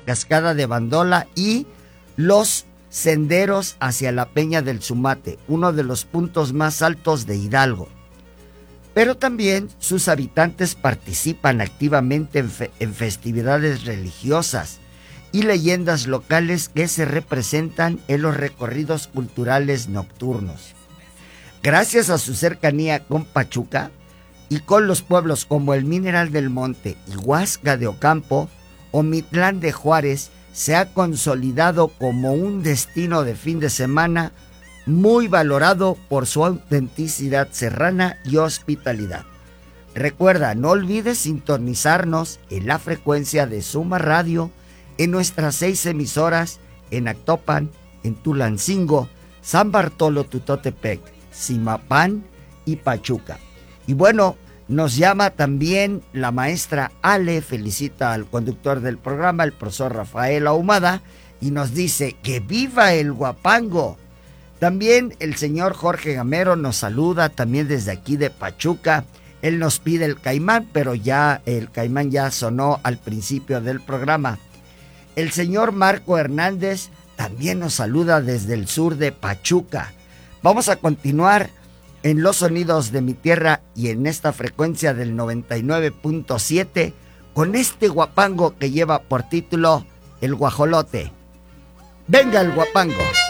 cascada de Bandola y los senderos hacia la Peña del Sumate, uno de los puntos más altos de Hidalgo. Pero también sus habitantes participan activamente en festividades religiosas y leyendas locales que se representan en los recorridos culturales nocturnos. Gracias a su cercanía con Pachuca y con los pueblos como el Mineral del Monte y Huasca de Ocampo, Omitlán de Juárez se ha consolidado como un destino de fin de semana muy valorado por su autenticidad serrana y hospitalidad. Recuerda, no olvides sintonizarnos en la frecuencia de Suma Radio en nuestras 6 emisoras en Actopan, en Tulancingo, San Bartolo Tutotepec, Zimapán y Pachuca. Y bueno, nos llama también la maestra Ale, felicita al conductor del programa, el profesor Rafael Ahumada, y nos dice que viva el Huapango. También el señor Jorge Gamero nos saluda también desde aquí de Pachuca. Él nos pide el Caimán, pero ya el Caimán ya sonó al principio del programa. El señor Marco Hernández también nos saluda desde el sur de Pachuca. Vamos a continuar en los sonidos de mi tierra y en esta frecuencia del 99.7 con este guapango que lleva por título El Guajolote. ¡Venga el guapango!